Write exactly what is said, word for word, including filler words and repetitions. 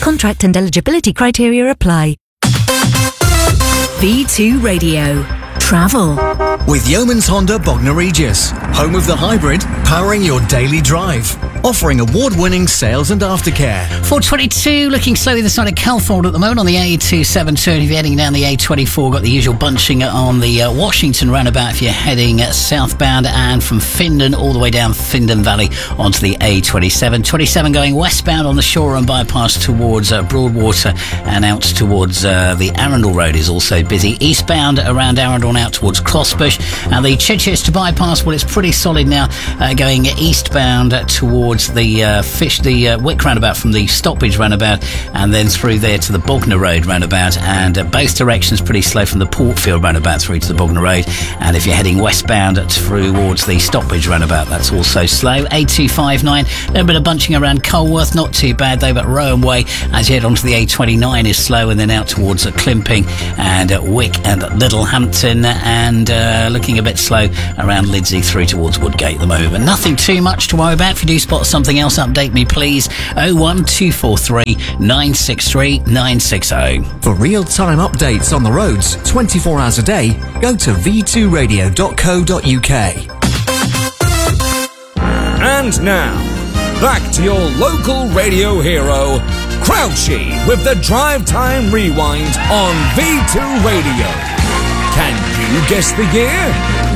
Contract and eligibility criteria apply. V two Radio. Travel. With Yeoman's Honda Bognor Regis, home of the hybrid, powering your daily drive. Offering award-winning sales and aftercare. four twenty-two, looking slowly the side of Calford at the moment on the A two seventy-two. If you're heading down the A twenty-four, got the usual bunching on the uh, Washington roundabout if you're heading uh, southbound, and from Findon all the way down Findon Valley onto the A twenty-seven. twenty-seven going westbound on the Shore and bypass towards uh, Broadwater and out towards uh, the Arundel Road is also busy. Eastbound around Arundel and out towards Crossbush. And the Chichester bypass, well, it's pretty solid now, uh, going eastbound uh, towards the uh, fish, the uh, Wick roundabout from the Stockbridge roundabout, and then through there to the Bognor Road roundabout, and uh, both directions pretty slow from the Portfield roundabout through to the Bognor Road. And if you're heading westbound towards the Stockbridge roundabout, that's also slow. A two fifty-nine, a little bit of bunching around Colworth, not too bad though, but Rowan Way as you head onto the A twenty-nine is slow, and then out towards uh, Climping and uh, Wick and Littlehampton, and uh, looking a bit slow around Lidsey through towards Woodgate at the moment. But nothing too much to worry about. If you do spot something else, update me please. oh one two four three nine six three nine six oh. For real-time updates on the roads twenty-four hours a day, go to v two radio dot co dot uk. And now, back to your local radio hero, Crouchy, with the Drive Time Rewind on V two Radio. Can you guess the year?